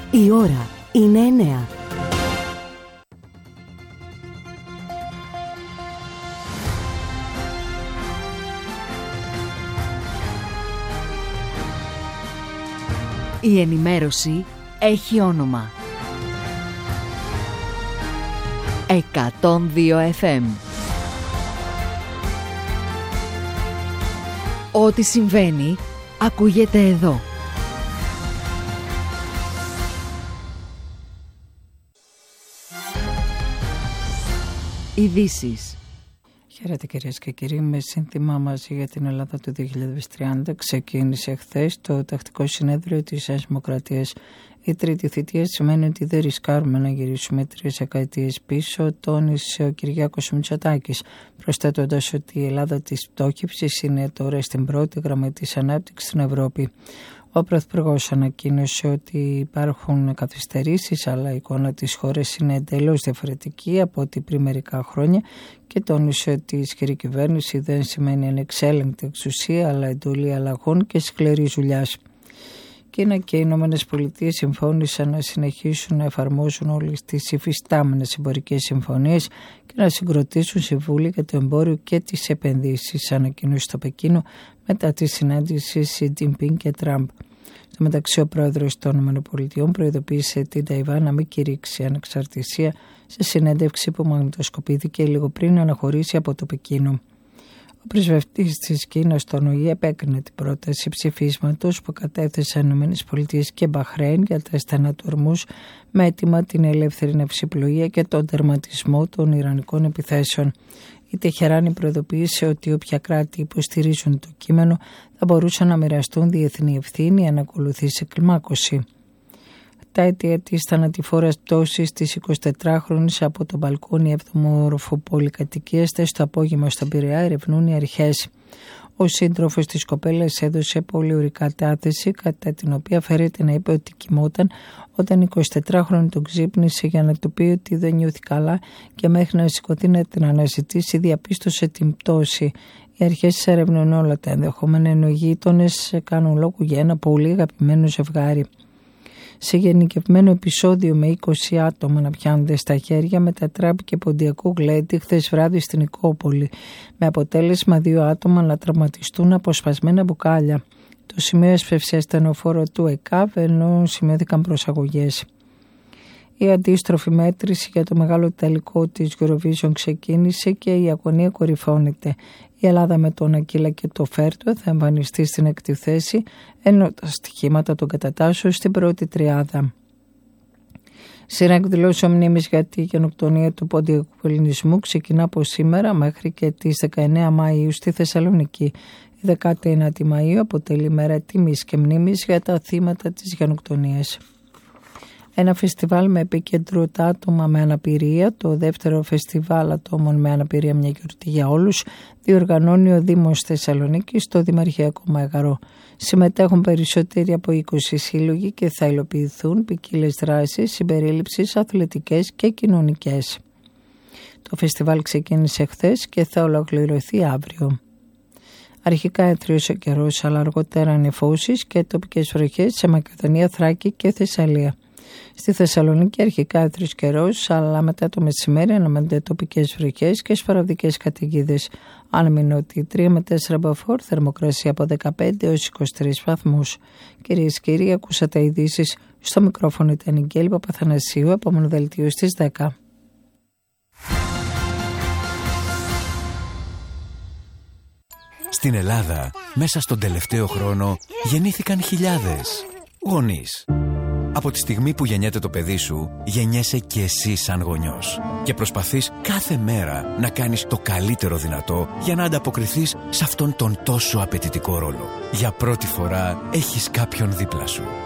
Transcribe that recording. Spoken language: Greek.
Η ώρα είναι 9. Η ενημέρωση έχει όνομα. 102 FM. Ό,τι συμβαίνει ακούγεται εδώ. Ειδήσεις. Χαίρετε κυρίες και κύριοι, με σύνθημά μας για την Ελλάδα του 2030 ξεκίνησε χθες το τακτικό συνέδριο της Νέας Δημοκρατίας. Η τρίτη θητεία σημαίνει ότι δεν ρισκάρουμε να γυρίσουμε 3 δεκαετίες πίσω, τόνισε ο Κυριάκος Μητσοτάκης, προσθέτοντας ότι η Ελλάδα της πτώχευσης είναι τώρα στην πρώτη γραμμή της ανάπτυξης στην Ευρώπη. Ο Πρωθυπουργός ανακοίνωσε ότι υπάρχουν καθυστερήσεις, αλλά η εικόνα της χώρας είναι εντελώς διαφορετική από ό,τι πριν μερικά χρόνια και τόνισε ότι η ισχυρή κυβέρνηση δεν σημαίνει ανεξέλεγκτη εξουσία, αλλά εντολή αλλαγών και σκληρής δουλειάς. Κίνα και οι Ηνωμένες Πολιτείες συμφώνησαν να συνεχίσουν να εφαρμόζουν όλες τις υφιστάμενες εμπορικές συμφωνίες και να συγκροτήσουν συμβούλια για το εμπόριο και τις επενδύσεις, ανακοίνωσε στο Πεκίνο μετά τη συνάντηση Σι Τζινπίνγκ και Τραμπ. Στο μεταξύ, ο πρόεδρος των ΗΠΑ προειδοποίησε την Ταϊβάν να μην κηρύξει ανεξαρτησία σε συνέντευξη που μαγνητοσκοπήθηκε λίγο πριν να αναχωρήσει από το Πεκίνο. Ο πρεσβευτής της Κίνας στον ΟΗΕ επέκρινε την πρόταση ψηφίσματος που κατέθεσαν οι ΗΠΑ και Μπαχρέιν για τα στενά του Ορμούζ με αίτημα την ελεύθερη ναυσιπλοεία και τον τερματισμό των ιρανικών επιθέσεων. Η Τεχεράνη προειδοποίησε ότι όποια κράτη υποστηρίζουν το κείμενο θα μπορούσαν να μοιραστούν διεθνή ευθύνη αν ακολουθήσει κλιμάκωση. Τα αίτια της θανατηφόρας πτώσης της 24χρονης από το μπαλκόνι 7ου όροφου πολυκατοικίας στο απόγευμα στον Πειραιά ερευνούν οι αρχές. Ο σύντροφος της κοπέλας έδωσε πολυουρικά τάθεση, κατά την οποία φέρεται να είπε ότι κοιμόταν όταν η 24χρονη τον ξύπνησε για να του πει ότι δεν νιώθει καλά και μέχρι να σηκωθεί να την αναζητήσει διαπίστωσε την πτώση. Οι αρχές ερευνούν όλα τα ενδεχόμενα, ενώ οι γείτονες κάνουν λόγο για ένα πολύ αγαπημένο ζευγάρι. Σε γενικευμένο επεισόδιο με 20 άτομα να πιάνονται στα χέρια μετατράπηκε ποντιακό γλέντι χθες βράδυ στην Νικόπολη, με αποτέλεσμα 2 άτομα να τραυματιστούν από σπασμένα μπουκάλια. Το σημείο έσπευσε ασθενοφόρο του ΕΚΑΒ, ενώ σημειώθηκαν προσαγωγές. Η αντίστροφη μέτρηση για το μεγάλο τελικό της Eurovision ξεκίνησε και η αγωνία κορυφώνεται. Η Ελλάδα με τον Ακύλα και το Φέρτο θα εμφανιστεί στην 6η θέση, ενώ τα στοιχήματα των κατατάσσεων στην πρώτη τριάδα. Σειρά εκδηλώσεων μνήμης για τη γενοκτονία του ποντιακού ελληνισμού ξεκινά από σήμερα μέχρι και τις 19 Μαΐου στη Θεσσαλονίκη. Η 19η Μαΐου αποτελεί μέρα τιμής και μνήμης για τα θύματα της γενοκτονίας. Ένα φεστιβάλ με επίκεντρο τα άτομα με αναπηρία, το δεύτερο φεστιβάλ ατόμων με αναπηρία μια γιορτή για όλους, διοργανώνει ο Δήμος Θεσσαλονίκης στο Δημαρχιακό Μέγαρο. Συμμετέχουν περισσότεροι από 20 σύλλογοι και θα υλοποιηθούν ποικίλες δράσεις, συμπερίληψεις, αθλητικές και κοινωνικές. Το φεστιβάλ ξεκίνησε χθες και θα ολοκληρωθεί αύριο. Αρχικά έτριωσε ο καιρός, αλλά αργότερα νεφώσεις και τοπικές βροχές σε Μακεδονία, Θράκη και Θεσσαλία. Στη Θεσσαλονίκη αρχικά έτριος καιρός, αλλά μετά το μεσημέρι αναμένονται τοπικές βροχές και σπαραδικές καταιγίδες. Αναμεινότη 3 με 4 μποφόρ, θερμοκρασία από 15 έως 23 βαθμούς. Κυρίες και κύριοι, ακούσατε ειδήσεις. Στο μικρόφωνο ήταν η Γκέλη Παπαθανασίου, επόμενο δελτίο στις 10. Στην Ελλάδα, μέσα στον τελευταίο χρόνο, γεννήθηκαν χιλιάδες γονείς. Από τη στιγμή που γεννιέται το παιδί σου, γεννιέσαι και εσύ σαν γονιός. Και προσπαθείς κάθε μέρα να κάνεις το καλύτερο δυνατό για να ανταποκριθείς σε αυτόν τον τόσο απαιτητικό ρόλο. Για πρώτη φορά έχεις κάποιον δίπλα σου.